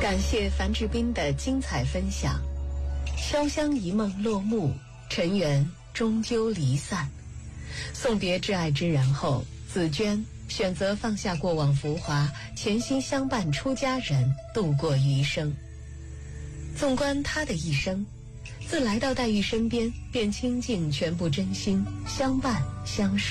感谢樊志斌的精彩分享。潇湘一梦落幕，尘缘终究离散。送别挚爱之人后，紫娟选择放下过往浮华，潜心相伴出家人，度过余生。纵观她的一生，自来到黛玉身边，便倾尽全部真心，相伴相守。